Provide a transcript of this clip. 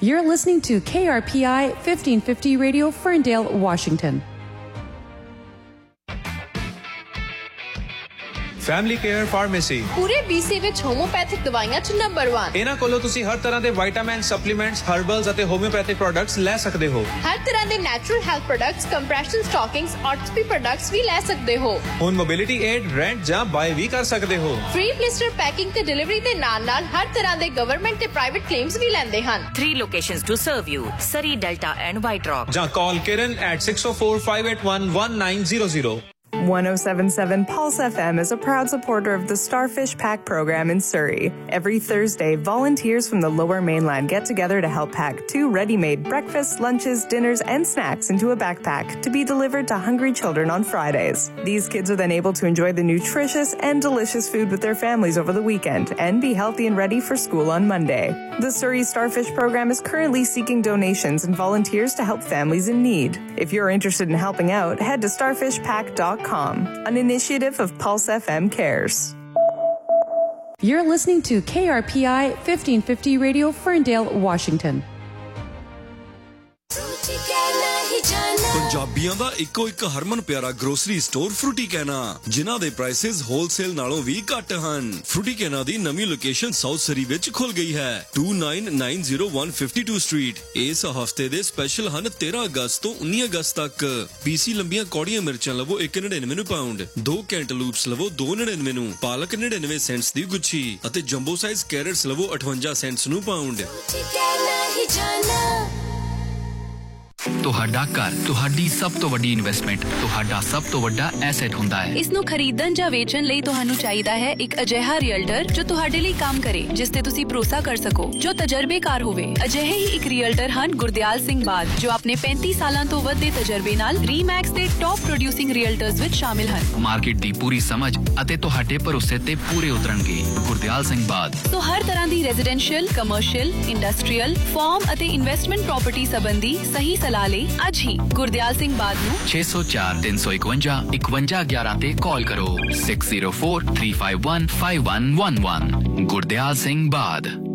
You're listening to KRPI 1550 Radio, Ferndale, Washington. Family care pharmacy ਪੂਰੇ BC ਵਿੱਚ homeopathic ਦਵਾਈਆਂ 'ਚ ਨੰਬਰ 1। ਇਹਨਾਂ ਕੋਲੋਂ ਤੁਸੀਂ ਹਰ ਤਰ੍ਹਾਂ ਦੇ ਵਿਟਾਮਿਨ, ਸਪਲੀਮੈਂਟਸ, ਹਰਬਲਸ ਅਤੇ ਹੋਮਿਓਪੈਥਿਕ ਪ੍ਰੋਡਕਟਸ ਲੈ ਸਕਦੇ ਹੋ। ਹਰ ਤਰ੍ਹਾਂ ਦੇ natural health products, compression ਸਟਾਕਿੰਗਸ, ਆਰਥੋਪੀ products ਵੀ ਲੈ ਸਕਦੇ ਹੋ। ਹੁਣ ਮੋਬਿਲਿਟੀ ਏਡ, ਰੈਂਟ ਜਾਂ ਬਾਏ ਵੀ ਕਰ ਸਕਦੇ ਹੋ। ਫ੍ਰੀ ਬਲਿਸਟਰ ਪੈਕਿੰਗ ਤੇ ਡਿਲੀਵਰੀ ਦੇ ਨਾਲ-ਨਾਲ ਹਰ ਤਰ੍ਹਾਂ ਦੇ ਗਵਰਨਮੈਂਟ ਤੇ ਪ੍ਰਾਈਵੇਟ ਕਲੇਮਸ ਵੀ ਲੈਂਦੇ ਹਨ। 3 locations to serve you: Surrey, Delta and White Rock. ਜਾਂ call Kiran at 604-581-1900. 1077 Pulse FM is a proud supporter of the Starfish Pack program in Surrey. Every Thursday, volunteers from the Lower Mainland get together to help pack 2 ready-made breakfasts, lunches, dinners, and snacks into a backpack to be delivered to hungry children on Fridays. These kids are then able to enjoy the nutritious and delicious food with their families over the weekend and be healthy and ready for school on Monday. The Surrey Starfish program is currently seeking donations and volunteers to help families in need. If you're interested in helping out, head to starfishpack.com. An initiative of Pulse FM Cares. You're listening to KRPI 1550 Radio, Ferndale, Washington. ਪੰਜਾਬੀਆਂ ਦਾ ਇੱਕੋ ਇੱਕ ਹਰਮਨ ਪਿਆਰਾ grocery store ਫਰੂਟੀਕੈਨਾ, ਜਿਨ੍ਹਾਂ ਦੇ prices wholesale ਨਾਲੋਂ ਵੀ ਘੱਟ ਹਨ। ਫਰੂਟੀਕੈਨਾ ਦੀ ਨਵੀਂ location south ਸਰੀ ਵਿੱਚ ਖੁੱਲ ਗਈ ਹੈ, 2990 ਸਟਰੀਟ। ਇਸ ਹਫਤੇ ਦੇ ਸਪੈਸ਼ਲ ਹਨ 13 ਅਗਸਤ ਤੋਂ 19 ਅਗਸਤ ਤੱਕ। ਪੀਸੀ ਲੰਬੀਆਂ ਕੌੜੀਆਂ ਮਿਰਚਾਂ ਲਵੋ 1.99 ਨੂੰ ਪਾਉਂਡ, 2 ਕੈਂਟਲੂਪਸ ਲਵੋ 2.99 ਨੂੰ, ਪਾਲਕ 99 ਸੈਂਟਸ ਦੀ ਗੁੱਛੀ ਅਤੇ ਜੰਬੋ ਸਾਈਜ਼ ਕੈਰਟਸ ਲਵੋ 58 ਸੈਂਟਸ ਨੂੰ ਪਾਉਂਡ। ਤੁਹਾਡਾ ਘਰ ਤੁਹਾਡੀ ਸਭ ਤੋਂ ਵੱਡੀ ਇਨਵੈਸਟਮੈਂਟ, ਤੁਹਾਡਾ ਸਭ ਤੋਂ ਵੱਡਾ ਐਸੈਟ ਹੁੰਦਾ ਹੈ। ਇਸ ਨੂੰ ਖਰੀਦਣ ਜਾਂ ਵੇਚਣ ਲਈ ਤੁਹਾਨੂੰ ਚਾਹੀਦਾ ਹੈ ਇੱਕ ਅਜਿਹਾ ਰੀਅਲਟਰ ਜੋ ਤੁਹਾਡੇ ਲਈ ਕੰਮ ਕਰੇ, ਜਿਸ ਤੇ ਤੁਸੀਂ ਭਰੋਸਾ ਕਰ ਸਕੋ, ਜੋ ਤਜਰਬੇਕਾਰ ਹੋਵੇ। ਅਜਿਹੇ ਹੀ ਇੱਕ ਰੀਅਲਟਰ ਹਨ ਗੁਰਦਿਆਲ ਸਿੰਘ ਬਾਦ, ਜੋ ਆਪਣੇ 35 ਸਾਲਾਂ ਤੋਂ ਵੱਧ ਦੇ ਤਜਰਬੇ ਨਾਲ ਰੀਮੈਕਸ ਦੇ ਟੌਪ ਪ੍ਰੋਡਿਊਸਿੰਗ ਰੀਅਲਟਰਸ ਵਿੱਚ ਸ਼ਾਮਿਲ ਹਨ। ਮਾਰਕੀਟ ਦੀ ਪੂਰੀ ਸਮਝ ਅਤੇ ਤੁਹਾਡੇ ਭਰੋਸੇ ਤੇ ਪੂਰੇ ਉਤਰਨਗੇ। ਗੁਰਦਿਆਲ ਸਿੰਘ ਬਾਦ ਤੋਂ ਹਰ ਤਰ੍ਹਾਂ ਦੀ ਰੈਜ਼ੀਡੈਂਸ਼ੀਅਲ, ਕਮਰਸ਼ੀਅਲ, ਇੰਡਸਟਰੀਅਲ, ਫਾਰਮ ਅਤੇ ਇਨਵੈਸਟਮੈਂਟ ਪ੍ਰਾਪਰਟੀ ਸੰਬੰਧੀ ਸਹੀ ਸਲਾਹ ਲਈ ਅੱਜ ਹੀ ਗੁਰਦਿਆਲ ਸਿੰਘ ਬਾਦ ਨੂੰ 604 351 5111 ਤੇ ਕਾਲ ਕਰੋ। 6043515111 ਗੁਰਦਿਆਲ ਸਿੰਘ ਬਾਦ।